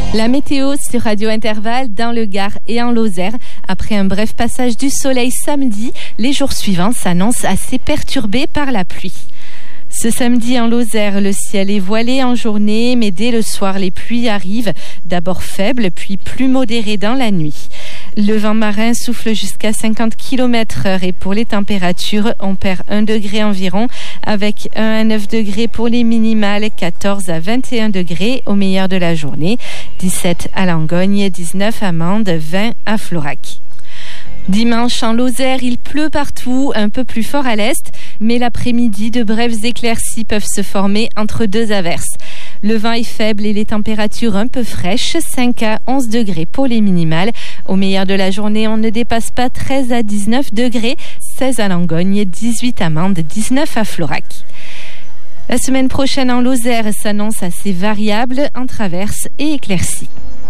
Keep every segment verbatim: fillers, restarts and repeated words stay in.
La météo sur Radio Intervalle dans le Gard et en Lozère. Après un bref passage du soleil samedi, les jours suivants s'annoncent assez perturbés par la pluie. Ce samedi en Lozère, le ciel est voilé en journée, mais dès le soir, les pluies arrivent, d'abord faibles, puis plus modérées dans la nuit. Le vent marin souffle jusqu'à cinquante kilomètres heure et pour les températures, on perd un degré environ, avec un à neuf degrés pour les minimales, quatorze à vingt et un degrés au meilleur de la journée, dix-sept à Langogne, dix-neuf à Mende, vingt à Florac. Dimanche en Lozère, il pleut partout, un peu plus fort à l'est, mais l'après-midi, de brèves éclaircies peuvent se former entre deux averses. Le vent est faible et les températures un peu fraîches, cinq à onze degrés pour les minimales. Au meilleur de la journée, on ne dépasse pas treize à dix-neuf degrés, seize à Langogne, dix-huit à Mende, dix-neuf à Florac. La semaine prochaine en Lozère s'annonce assez variable entre averses et éclaircies.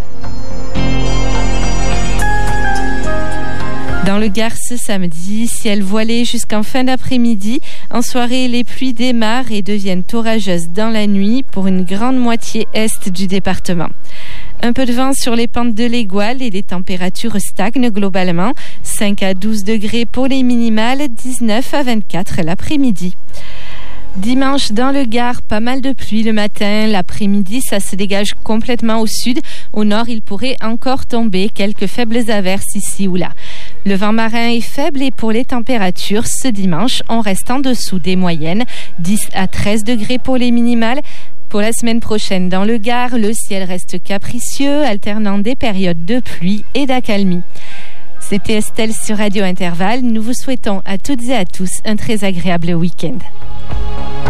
Dans le Gard ce samedi, ciel voilé jusqu'en fin d'après-midi. En soirée, les pluies démarrent et deviennent orageuses dans la nuit pour une grande moitié est du département. Un peu de vent sur les pentes de l'Égoile et les températures stagnent globalement. cinq à douze degrés pour les minimales, dix-neuf à vingt-quatre l'après-midi. Dimanche, dans le Gard, pas mal de pluie le matin. L'après-midi, ça se dégage complètement au sud. Au nord, il pourrait encore tomber quelques faibles averses ici ou là. Le vent marin est faible et pour les températures, ce dimanche, on reste en dessous des moyennes. dix à treize degrés pour les minimales. Pour la semaine prochaine, dans le Gard, le ciel reste capricieux, alternant des périodes de pluie et d'accalmie. C'était Estelle sur Radio Intervalle. Nous vous souhaitons à toutes et à tous un très agréable week-end.